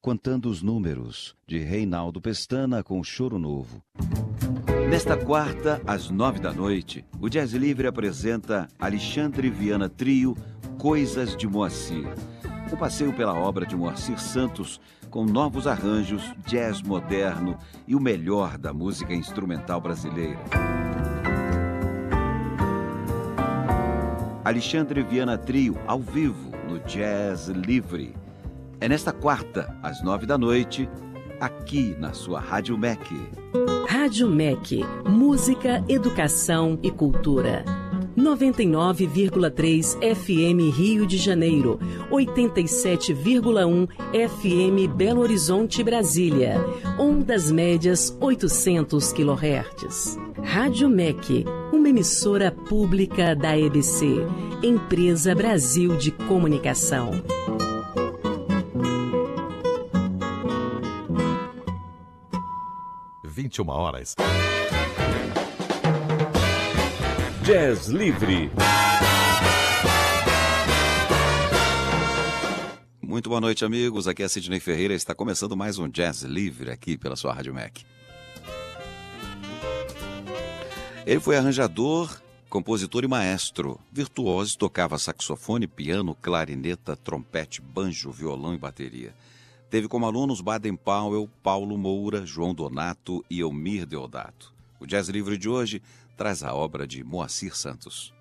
Contando os Números, de Reinaldo Pestana com Choro Novo. Nesta quarta, às 21h, o Jazz Livre apresenta Alexandre Viana Trio, Coisas de Moacir. Um passeio pela obra de Moacir Santos, com novos arranjos, jazz moderno e o melhor da música instrumental brasileira. Alexandre Viana Trio, ao vivo, no Jazz Livre. É nesta quarta, às 21h, aqui na sua Rádio MEC. Rádio MEC, música, educação e cultura. 99,3 FM Rio de Janeiro, 87,1 FM Belo Horizonte, Brasília. Ondas médias 800 kHz. Rádio MEC, uma emissora pública da EBC, Empresa Brasil de Comunicação. horas. Jazz Livre. Muito boa noite, amigos. Aqui é Sidney Ferreira. Está começando mais um Jazz Livre aqui pela sua Rádio MEC. Ele foi arranjador, compositor e maestro. Virtuoso, tocava saxofone, piano, clarineta, trompete, banjo, violão e bateria. Teve como alunos Baden Powell, Paulo Moura, João Donato e Elmir Deodato. O Jazz Livre de hoje traz a obra de Moacir Santos.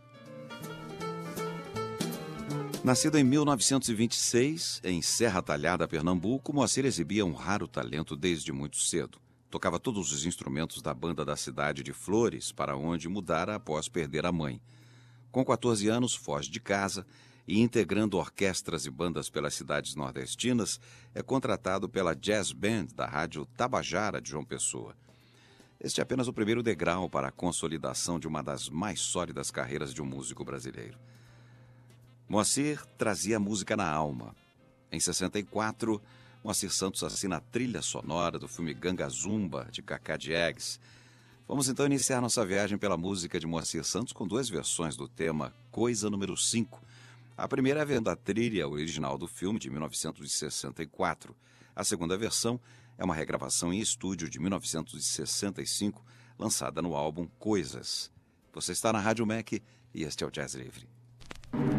Nascido em 1926, em Serra Talhada, Pernambuco, Moacir exibia um raro talento desde muito cedo. Tocava todos os instrumentos da banda da cidade de Flores, para onde mudara após perder a mãe. Com 14 anos, foge de casa e, integrando orquestras e bandas pelas cidades nordestinas, é contratado pela Jazz Band da Rádio Tabajara de João Pessoa. Este é apenas o primeiro degrau para a consolidação de uma das mais sólidas carreiras de um músico brasileiro. Moacir trazia a música na alma. Em 64, Moacir Santos assina a trilha sonora do filme Ganga Zumba, de Cacá Diegues. Vamos então iniciar nossa viagem pela música de Moacir Santos com duas versões do tema Coisa número 5. A primeira é a trilha original do filme, de 1964. A segunda versão é uma regravação em estúdio de 1965, lançada no álbum Coisas. Você está na Rádio MEC e este é o Jazz Livre.